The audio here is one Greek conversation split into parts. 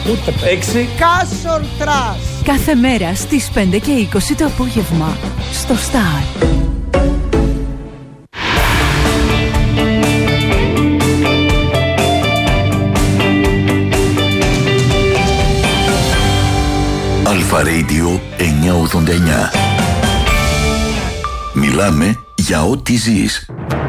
Ούτε 6. Κάσορ Τρας. Κάθε μέρα στις 5:20 το απόγευμα στο Star. Αλφα Radio 989. Μιλάμε για ό,τι ζεις.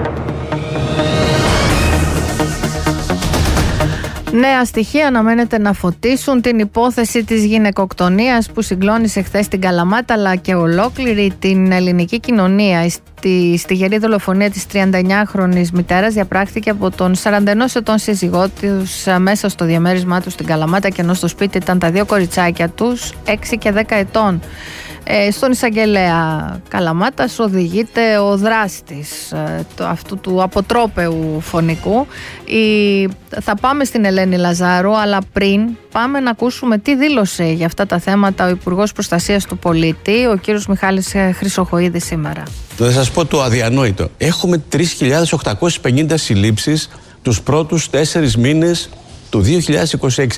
Νέα στοιχεία αναμένεται να φωτίσουν την υπόθεση της γυναικοκτονίας που συγκλώνησε χθες την Καλαμάτα αλλά και ολόκληρη την ελληνική κοινωνία. Στη στιγερή δολοφονία της 39χρονης μητέρας διαπράχθηκε από τον 41 ετών σύζυγό τους μέσα στο διαμέρισμά τους στην Καλαμάτα, και ενώ στο σπίτι ήταν τα δύο κοριτσάκια τους, 6 και 10 ετών. Στον εισαγγελέα Καλαμάτας οδηγείται ο δράστης αυτού του αποτρόπαιου φωνικού. Θα πάμε στην Ελένη Λαζάρου, αλλά πριν πάμε να ακούσουμε τι δήλωσε για αυτά τα θέματα ο Υπουργός Προστασίας του Πολίτη, ο κύριος Μιχάλης Χρυσοχοΐδης, σήμερα. Θα σας πω το αδιανόητο. Έχουμε 3.850 συλλήψεις τους πρώτους 4 μήνες του 2026.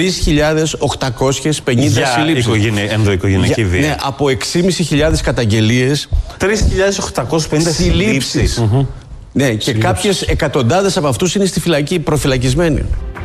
3.850 συλλήψεις. Ενδοοικογενειακή βία. Ναι, από 6.500 καταγγελίες. 3.850 συλλήψεις. Ναι, και κάποιες εκατοντάδες από αυτούς είναι στη φυλακή, προφυλακισμένοι.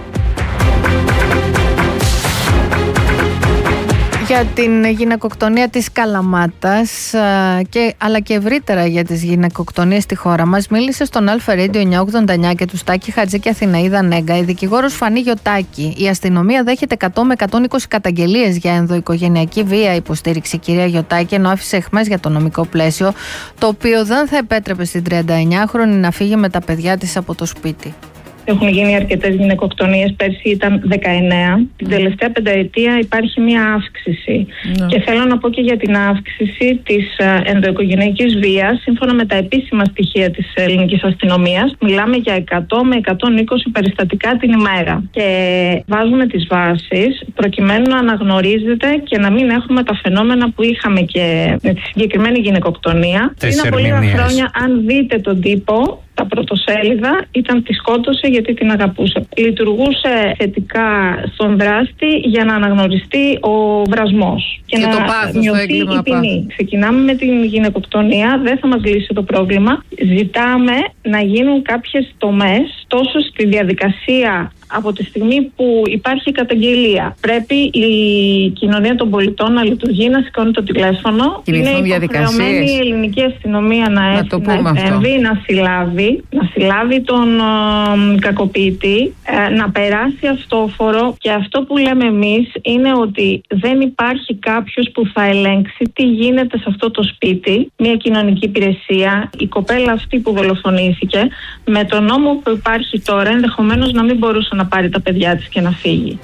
Για την γυναικοκτονία της Καλαμάτας, αλλά και ευρύτερα για τις γυναικοκτονίες στη χώρα μας, μίλησε στον Αλφα Radio 989 και του Στάκη Χατζή και Αθηναίδα Νέγκα η δικηγόρος Φανή Γιωτάκη. Η αστυνομία δέχεται 100 με 120 καταγγελίες για ενδοοικογενειακή βία, υποστήριξε η κυρία Γιωτάκη, ενώ άφησε αιχμές για το νομικό πλαίσιο, το οποίο δεν θα επέτρεπε στην 39χρονη να φύγει με τα παιδιά της από το σπίτι. Έχουν γίνει αρκετές γυναικοκτονίες, πέρσι ήταν 19. Την τελευταία πενταετία υπάρχει μια αύξηση. Και θέλω να πω και για την αύξηση της ενδοοικογενειακής βίας. Σύμφωνα με τα επίσημα στοιχεία της ελληνικής αστυνομίας, μιλάμε για 100 με 120 περιστατικά την ημέρα. Και βάζουμε τις βάσεις προκειμένου να αναγνωρίζεται και να μην έχουμε τα φαινόμενα που είχαμε και με τη συγκεκριμένη γυναικοκτονία. Πριν από λίγα χρόνια, αν δείτε τον τύπο, τα πρωτοσέλιδα ήταν τη σκότωσε γιατί την αγαπούσε. Λειτουργούσε θετικά στον δράστη για να αναγνωριστεί ο βρασμός και να το πάθος, μειωθεί η ποινή. Ξεκινάμε με την γυναικοκτονία, δεν θα μας λύσει το πρόβλημα. Ζητάμε να γίνουν κάποιες τομές τόσο στη διαδικασία. Από τη στιγμή που υπάρχει καταγγελία, πρέπει η κοινωνία των πολιτών να λειτουργεί, να σηκώνει το τηλέφωνο. Είναι υποχρεωμένη η ελληνική αστυνομία να επέμβει, να συλλάβει τον κακοποιητή, να περάσει αυτόφορο. Και αυτό που λέμε εμείς είναι ότι δεν υπάρχει κάποιος που θα ελέγξει τι γίνεται σε αυτό το σπίτι, μια κοινωνική υπηρεσία. Η κοπέλα αυτή που δολοφονήθηκε, με τον νόμο που υπάρχει τώρα, ενδεχομένως να μην μπορούσε να πάρει τα παιδιά της και να φύγει.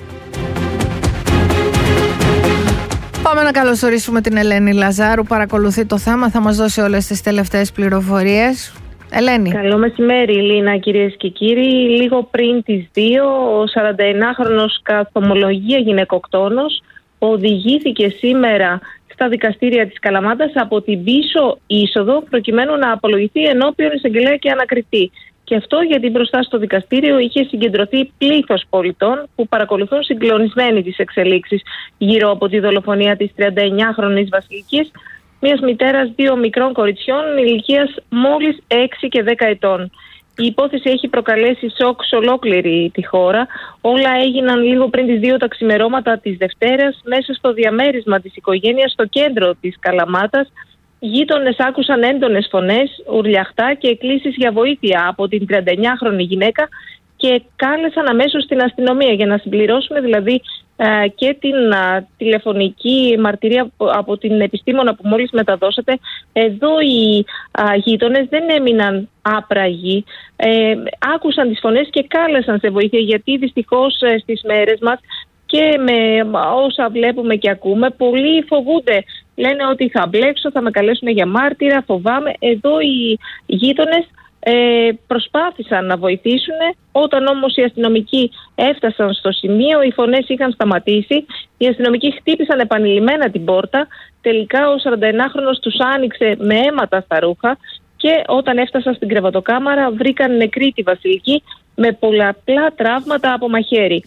Πάμε να καλωσορίσουμε την Ελένη Λαζάρου, παρακολουθεί το θέμα, θα μας δώσει όλες τις τελευταίες πληροφορίες. Ελένη. Καλό μεσημέρι, Λίνα, κυρίες και κύριοι. Λίγο πριν τις 2, ο 41χρονος καθομολογία γυναικοκτόνος οδηγήθηκε σήμερα στα δικαστήρια της Καλαμάτας από την πίσω είσοδο προκειμένου να απολογηθεί ενώπιον εισαγγελέα και ανακριτή. Και αυτό γιατί μπροστά στο δικαστήριο είχε συγκεντρωθεί πλήθος πολιτών που παρακολουθούν συγκλονισμένοι τις εξελίξεις γύρω από τη δολοφονία της 39χρονης Βασιλικής, μιας μητέρας 2 μικρών κοριτσιών ηλικίας μόλις 6 και 10 ετών. Η υπόθεση έχει προκαλέσει σοκ σε ολόκληρη τη χώρα. Όλα έγιναν λίγο πριν τις 2 τα ξημερώματα της Δευτέρας μέσα στο διαμέρισμα της οικογένειας στο κέντρο της Καλαμάτας. Γείτονες άκουσαν έντονες φωνές, ουρλιαχτά και εκκλήσεις για βοήθεια από την 39χρονη γυναίκα και κάλεσαν αμέσως την αστυνομία, για να συμπληρώσουμε δηλαδή και την τηλεφωνική μαρτυρία από την επιστήμονα που μόλις μεταδώσατε. Εδώ οι γείτονες δεν έμειναν άπραγοι, άκουσαν τις φωνές και κάλεσαν σε βοήθεια, γιατί δυστυχώς στις μέρες μας και με όσα βλέπουμε και ακούμε, πολλοί φοβούνται. Λένε ότι θα μπλέξω, θα με καλέσουν για μάρτυρα, φοβάμαι. Εδώ οι γείτονες προσπάθησαν να βοηθήσουν. Όταν όμως οι αστυνομικοί έφτασαν στο σημείο, οι φωνές είχαν σταματήσει. Οι αστυνομικοί χτύπησαν επανειλημμένα την πόρτα. Τελικά ο 41χρονος τους άνοιξε με αίματα στα ρούχα και όταν έφτασαν στην κρεβατοκάμαρα βρήκαν νεκρή τη Βασιλική με πολλαπλά τραύματα από μαχαίρι.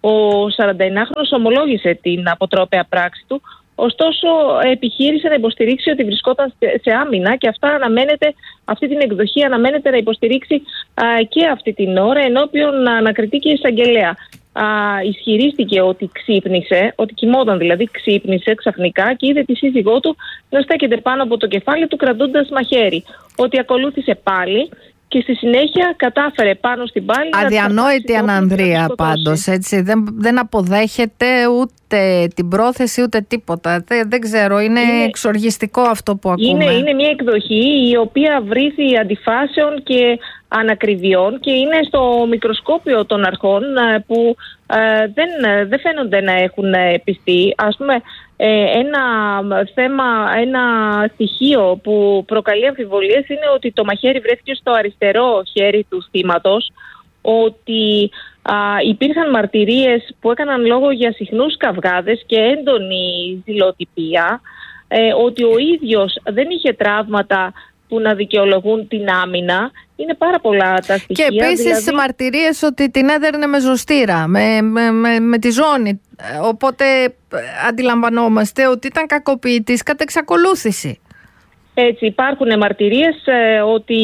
Ο 41χρονος ομολόγησε την αποτρόπαια πράξη του, ωστόσο επιχείρησε να υποστηρίξει ότι βρισκόταν σε άμυνα και αυτή την εκδοχή αναμένεται να υποστηρίξει και αυτή την ώρα ενώπιον ανακριτή και εισαγγελέα. Ισχυρίστηκε ότι ξύπνησε, ότι κοιμόταν δηλαδή, ξύπνησε ξαφνικά και είδε τη σύζυγό του να στέκεται πάνω από το κεφάλι του κρατώντας μαχαίρι. Ότι ακολούθησε πάλι και στη συνέχεια κατάφερε πάνω στην πάλη. Αδιανόητη ανανδρεία πάντως, έτσι. Δεν αποδέχεται ούτε την πρόθεση ούτε τίποτα. Δεν ξέρω, είναι εξοργιστικό αυτό που ακούμε. Είναι μια εκδοχή η οποία βρήθη αντιφάσεων και ανακριβιών και είναι στο μικροσκόπιο των αρχών που δεν φαίνονται να έχουν πιστεί. Ας πούμε, ένα στοιχείο που προκαλεί αμφιβολίες είναι ότι το μαχαίρι βρέθηκε στο αριστερό χέρι του θύματος, ότι υπήρχαν μαρτυρίες που έκαναν λόγο για συχνούς καυγάδες και έντονη ζηλοτυπία, ότι ο ίδιος δεν είχε τραύματα που να δικαιολογούν την άμυνα. Είναι πάρα πολλά τα στοιχεία. Και επίσης μαρτυρίες ότι την έδερνε με ζωστήρα, με τη ζώνη. Οπότε αντιλαμβανόμαστε ότι ήταν κακοποιητής κατά εξακολούθηση. Έτσι, υπάρχουν μαρτυρίες ότι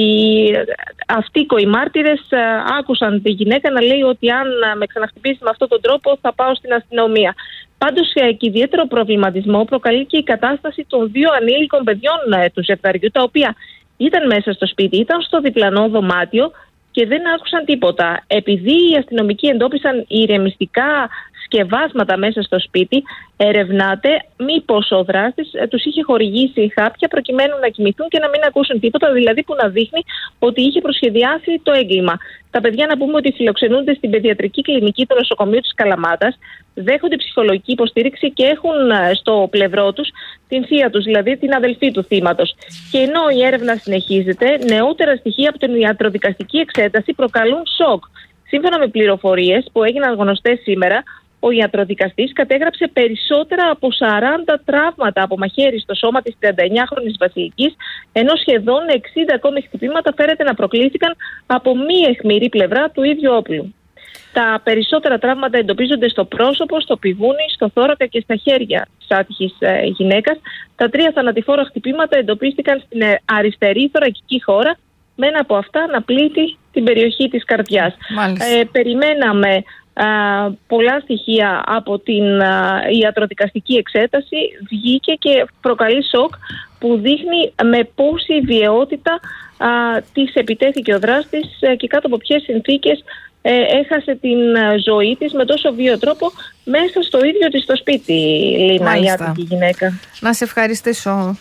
αυτοί οι μάρτυρες άκουσαν τη γυναίκα να λέει ότι αν με ξαναχτυπήσει με αυτόν τον τρόπο θα πάω στην αστυνομία. Πάντως και ιδιαίτερο προβληματισμό προκαλεί και η κατάσταση των δύο ανήλικων παιδιών του ζευγαριού, τα οποία ήταν μέσα στο σπίτι, ήταν στο διπλανό δωμάτιο και δεν άκουσαν τίποτα. Επειδή οι αστυνομικοί εντόπισαν ηρεμιστικά σκευάσματα μέσα στο σπίτι, ερευνάται μήπως ο δράστης τους είχε χορηγήσει χάπια προκειμένου να κοιμηθούν και να μην ακούσουν τίποτα, δηλαδή που να δείχνει ότι είχε προσχεδιάσει το έγκλημα. Τα παιδιά, να πούμε ότι φιλοξενούνται στην παιδιατρική κλινική του νοσοκομείου της Καλαμάτας, δέχονται ψυχολογική υποστήριξη και έχουν στο πλευρό τους την θεία τους, δηλαδή την αδελφή του θύματος. Και ενώ η έρευνα συνεχίζεται, νεότερα στοιχεία από την ιατροδικαστική εξέταση προκαλούν σοκ. Σύμφωνα με πληροφορίες που έγιναν γνωστές σήμερα, ο ιατροδικαστής κατέγραψε περισσότερα από 40 τραύματα από μαχαίρι στο σώμα της 39χρονης Βασιλικής, ενώ σχεδόν 60 ακόμη χτυπήματα φέρεται να προκλήθηκαν από μη αιχμηρή πλευρά του ίδιου όπλου. Τα περισσότερα τραύματα εντοπίζονται στο πρόσωπο, στο πηγούνι, στο θώρακα και στα χέρια της άτυχης γυναίκας. Τα 3 θανατηφόρα χτυπήματα εντοπίστηκαν στην αριστερή θωρακική χώρα, με ένα από αυτά να πλήττει την περιοχή της καρδιάς. Περιμέναμε πολλά στοιχεία από την ιατροδικαστική εξέταση, βγήκε και προκαλεί σοκ που δείχνει με πόση βιαιότητα της επιτέθηκε ο δράστης και κάτω από ποιες συνθήκες έχασε την ζωή της με τόσο βίαιο τρόπο μέσα στο ίδιο της το σπίτι, Λίνα, η άτυχη γυναίκα. Να σε ευχαριστήσω.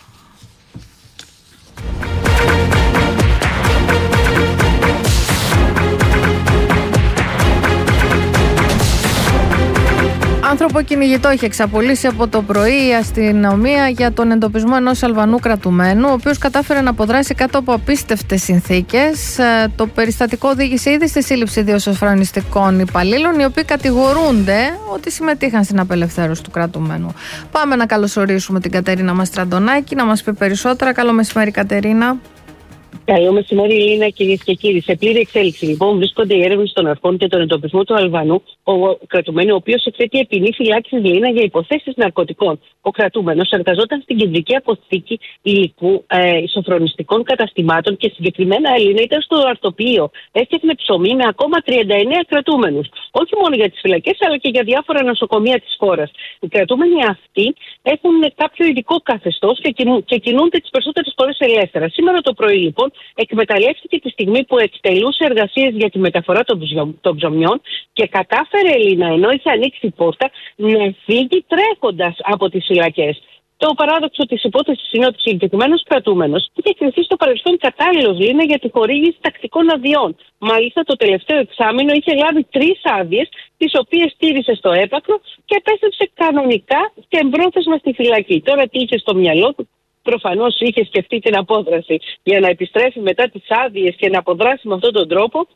Άνθρωπο κυνηγητό είχε εξαπολύσει από το πρωί η αστυνομία για τον εντοπισμό ενός Αλβανού κρατουμένου, ο οποίος κατάφερε να αποδράσει κάτω από απίστευτες συνθήκες. Το περιστατικό οδήγησε ήδη στη σύλληψη 2 σοφρονιστικών υπαλλήλων, οι οποίοι κατηγορούνται ότι συμμετείχαν στην απελευθέρωση του κρατουμένου. Πάμε να καλωσορίσουμε την Κατερίνα Μαστραντονάκη να μας πει περισσότερα. Καλό μεσημέρι, Κατερίνα. Καλό μεσημέρι, Λίνα, κυρίες και κύριοι. Σε πλήρη εξέλιξη, λοιπόν, βρίσκονται οι έρευνες των αρχών και τον εντοπισμό του Αλβανού, ο κρατουμένου, ο οποίος εκθέτει ποινή φυλάκισης, Λίνα, για υποθέσεις ναρκωτικών. Ο κρατούμενος εργαζόταν στην κεντρική αποθήκη υλικού σοφρονιστικών καταστημάτων και συγκεκριμένα, Λίνα, ήταν στο αρτοποιείο. Έφτιαχνε ψωμί με ακόμα 39 κρατούμενους. Όχι μόνο για τις φυλακές, αλλά και για διάφορα νοσοκομεία της χώρας. Οι κρατούμενοι αυτοί έχουν κάποιο ειδικό καθεστώς και κινούνται τις περισσότερες φορές ελεύθερα. Σήμερα το πρωί, λοιπόν, εκμεταλλεύτηκε τη στιγμή που εκτελούσε εργασίες για τη μεταφορά των ψωμιών και κατάφερε, Ελίνα, ενώ είχε ανοίξει η πόρτα, να φύγει τρέχοντας από τις φυλακές. Το παράδοξο της υπόθεσης είναι ότι ο συγκεκριμένος κρατούμενος είχε κριθεί στο παρελθόν κατάλληλος, Λίνα, για τη χορήγηση τακτικών αδειών. Μάλιστα, το τελευταίο εξάμηνο είχε λάβει 3 άδειες, τις οποίες τήρησε στο έπακρο και επέστρεψε κανονικά και εμπρόθεσμα στη φυλακή. Τώρα τι είχε στο μυαλό του? Προφανώς είχε σκεφτεί την απόδραση για να επιστρέφει μετά τις άδειες και να αποδράσει με αυτόν τον τρόπο.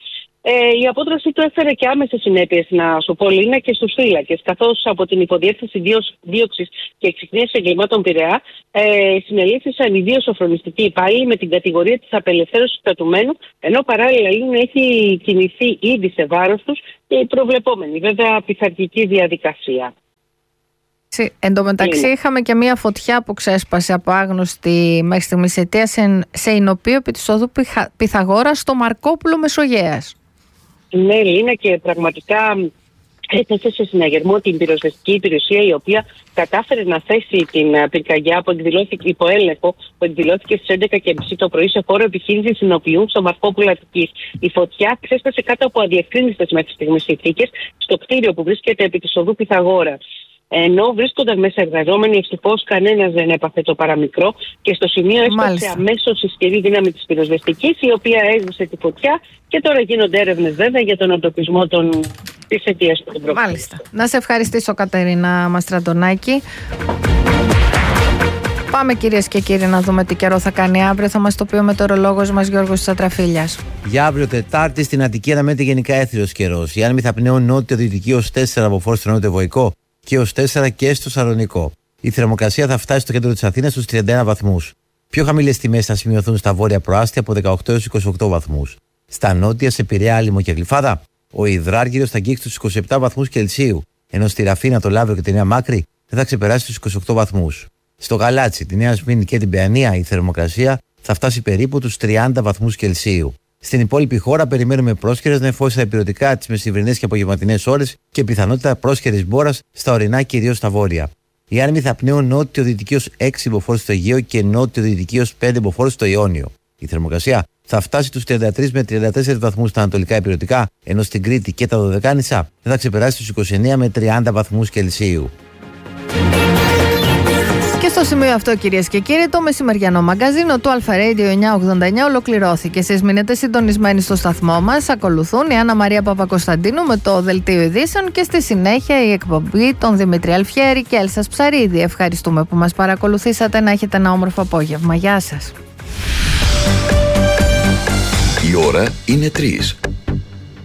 Η απόδραση του έφερε και άμεσες συνέπειες, να σου πω, Λίνα, και στους φύλακες, καθώς από την Υποδιεύθυνση Δίωξης και Εξυχνίασης Εγκλημάτων Πειραιά συνελήφθησαν οι 2 σοφρονιστικοί υπάλληλοι με την κατηγορία της απελευθέρωσης κρατουμένου, ενώ παράλληλα έχει κινηθεί ήδη σε βάρος τους και η προβλεπόμενη βέβαια πειθαρχική διαδικασία. Εν τω μεταξύ είχαμε και μία φωτιά που ξέσπασε από άγνωστη μέχρι στιγμής αιτία σε εινοπείο επί της οδού Πυθαγόρας στο Μαρκόπουλο Μεσογέας. Ναι, Λίνα, και πραγματικά έθεσε σε συναγερμό την πυροσβεστική υπηρεσία, η οποία κατάφερε να θέσει την πυρκαγιά που εκδηλώθηκε υπό έλεγχο, που εκδηλώθηκε στις 11:30 το πρωί σε χώρο επιχείρησης εινοποιού στο Μαρκόπουλο Αττικής. Η φωτιά ξέσπασε κάτω από αδιευκρίνιστες μέχρι στιγμής συνθήκες στο κτίριο που βρίσκεται επί της οδού Πυθαγόρα. Ενώ βρίσκονταν μέσα εργαζόμενοι, ευτυχώς κανένας δεν έπαθε το παραμικρό και στο σημείο έσπασε αμέσως ισχυρή δύναμη της πυροσβεστικής, η οποία έσβησε τη φωτιά και τώρα γίνονται έρευνες βέβαια για τον εντοπισμό της αιτίας που την προκάλεσε. Μάλιστα. Να σε ευχαριστήσω, Κατερίνα Μαστραντονάκη. Πάμε, κυρίες και κύριοι, να δούμε τι καιρό θα κάνει αύριο. Θα μας το πει ο μετεωρολόγος μας Γιώργος Τσατραφίλιας. Για αύριο Τετάρτη στην Αττική αναμένεται γενικά έθριος καιρός. Οι άνεμοι θα πνέουν νότιο-δυτική ως 4 από φόρους στο νότιο-βοϊκό και ως 4 και στο Σαλονικό. Η θερμοκρασία θα φτάσει στο κέντρο της Αθήνας στους 31 βαθμούς. Πιο χαμηλές τιμές θα σημειωθούν στα βόρεια προάστια από 18 έως 28 βαθμούς. Στα νότια, σε Πειραιά, Λίμνο και Γλυφάδα, ο Ιδράργυρος θα αγγίξει τους 27 βαθμούς Κελσίου, ενώ στη Ραφίνα, το Λαύριο και τη Νέα Μάκρη δεν θα ξεπεράσει τους 28 βαθμούς. Στο Γαλάτσι, τη Νέα Σμύρνη και την Παιανία, η θερμοκρασία θα φτάσει περίπου τους 30 βαθμούς Κελσίου. Στην υπόλοιπη χώρα περιμένουμε πρόσχερες νεφώσεις στα υπηρετικά τις μεσημβρινές και απογευματινές ώρες και πιθανότητα πρόσχερης μπόρας στα ορεινά, κυρίως στα βόρεια. Οι άνεμοι θα πνέουν νότιο-δυτική ως 6 μποφόρ στο Αιγαίο και νότιο-δυτική ως 5 μποφόρ στο Ιόνιο. Η θερμοκρασία θα φτάσει τους 33 με 34 βαθμούς στα ανατολικά υπηρετικά, ενώ στην Κρήτη και τα Δωδεκάνησα δεν θα ξεπεράσει τους 29 με 30 βαθμούς Κελσίου. Και στο σημείο αυτό, κυρίες και κύριοι, το μεσημεριανό μαγκαζίνο του Αλφα Radio 989 ολοκληρώθηκε. Εσείς μείνετε συντονισμένοι στο σταθμό μας. Ακολουθούν η Άννα Μαρία Παπακοσταντίνου με το Δελτίο Ειδήσεων και στη συνέχεια η εκπομπή των Δημήτρη Αλφιέρη και Έλσας Ψαρίδη. Ευχαριστούμε που μας παρακολουθήσατε. Να έχετε ένα όμορφο απόγευμα. Γεια σας. Η ώρα είναι 3.